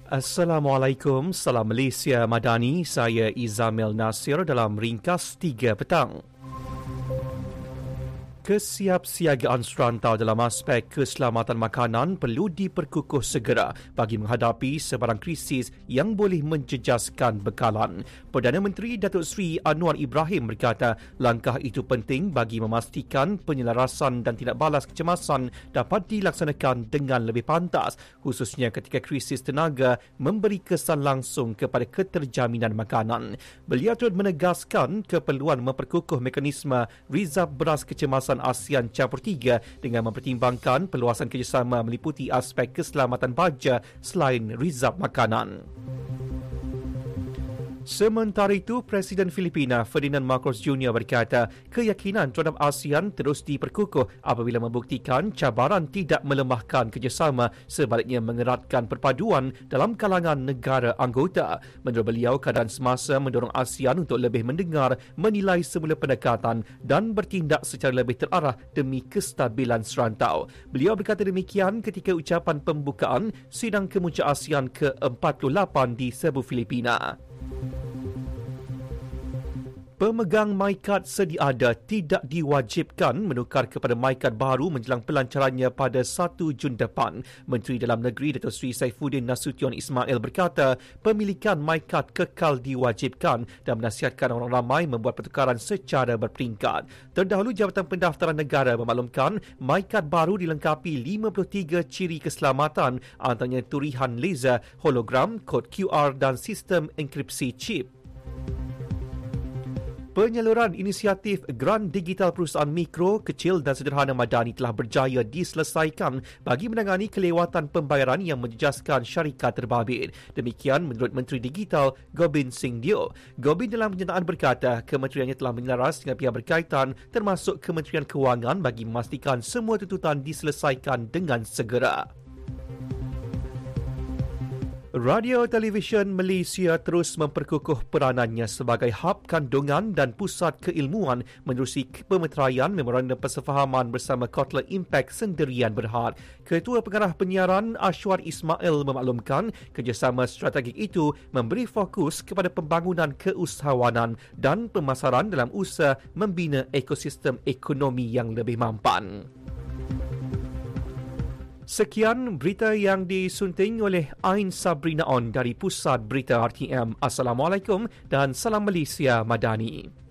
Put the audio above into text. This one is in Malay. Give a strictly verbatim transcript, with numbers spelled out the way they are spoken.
Assalamualaikum, Salam Malaysia Madani, saya Izamil Nasir dalam Ringkas tiga Petang. Kesiapsiagaan serantau dalam aspek keselamatan makanan perlu diperkukuh segera bagi menghadapi sebarang krisis yang boleh menjejaskan bekalan. Perdana Menteri Datuk Seri Anwar Ibrahim berkata langkah itu penting bagi memastikan penyelarasan dan tindak balas kecemasan dapat dilaksanakan dengan lebih pantas, khususnya ketika krisis tenaga memberi kesan langsung kepada keterjaminan makanan. Beliau turut menegaskan keperluan memperkukuh mekanisme rizab beras kecemasan ASEAN Campur Tiga dengan mempertimbangkan perluasan kerjasama meliputi aspek keselamatan baja selain rizab makanan. Sementara itu, Presiden Filipina Ferdinand Marcos Junior berkata keyakinan terhadap ASEAN terus diperkukuh apabila membuktikan cabaran tidak melemahkan kerjasama, sebaliknya mengeratkan perpaduan dalam kalangan negara anggota. Menurut beliau, keadaan semasa mendorong ASEAN untuk lebih mendengar, menilai semula pendekatan dan bertindak secara lebih terarah demi kestabilan serantau. Beliau berkata demikian ketika ucapan pembukaan sidang kemuncak ASEAN ke empat puluh lapan di Cebu, Filipina. Pemegang MyKad sedia ada tidak diwajibkan menukar kepada MyKad baru menjelang pelancarannya pada satu Jun depan. Menteri Dalam Negeri Datuk Seri Saifuddin Nasution Ismail berkata pemilikan MyKad kekal diwajibkan dan menasihatkan orang ramai membuat pertukaran secara berperingkat. Terdahulu, Jabatan Pendaftaran Negara memaklumkan MyKad baru dilengkapi lima puluh tiga ciri keselamatan, antaranya turihan laser, hologram, kod Q R dan sistem enkripsi chip. Penyaluran inisiatif Grant Digital Perusahaan Mikro, Kecil dan Sederhana Madani telah berjaya diselesaikan bagi menangani kelewatan pembayaran yang menjejaskan syarikat terbabit. Demikian menurut Menteri Digital Gobind Singh Dio. Gobind dalam pernyataan berkata kementeriannya telah menyelaras dengan pihak berkaitan termasuk Kementerian Kewangan bagi memastikan semua tuntutan diselesaikan dengan segera. Radio Televisyen Malaysia terus memperkukuh peranannya sebagai hub kandungan dan pusat keilmuan menerusi pemeteraian Memorandum Persefahaman bersama Kotla Impact Sendirian Berhad. Ketua Pengarah Penyiaran Ashwar Ismail memaklumkan kerjasama strategik itu memberi fokus kepada pembangunan keusahawanan dan pemasaran dalam usaha membina ekosistem ekonomi yang lebih mampan. Sekian berita yang disunting oleh Ain Sabrina On dari Pusat Berita R T M. Assalamualaikum dan salam Malaysia Madani.